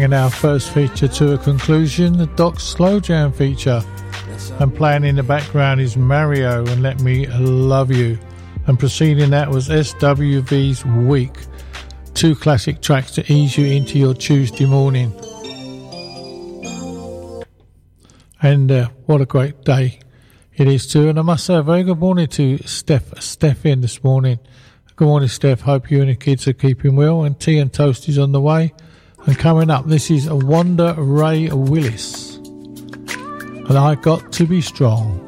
bringing our first feature to a conclusion, the Doc Slow Jam feature. And playing in the background is Mario and Let Me Love You. And preceding that was SWV's Week. 2 classic tracks to ease you into your Tuesday morning. And what a great day it is too. And I must say a very good morning to Steph in this morning. Good morning, Steph. Hope you and the kids are keeping well. And tea and toast is on the way. And coming up, this is Wanda Ray Willis. And I Got to Be Strong.